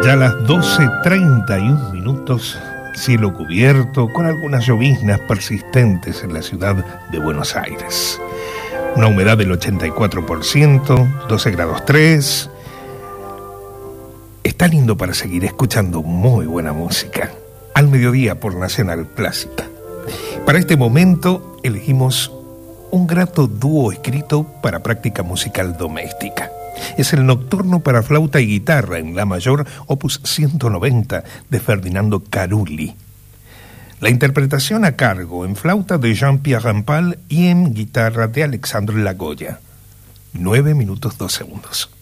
Ya a las 12:31, cielo cubierto con algunas lloviznas persistentes en la ciudad de Buenos Aires. Una humedad del 84%, 12 grados 3. Está lindo para seguir escuchando muy buena música. Al mediodía por Nacional Clásica. Para este momento elegimos un grato dúo escrito para práctica musical doméstica. Es el Nocturno para flauta y guitarra en la mayor, opus 190 de Ferdinando Carulli. La interpretación a cargo en flauta de Jean-Pierre Rampal y en guitarra de Alexandre Lagoya. 9 minutos 2 segundos.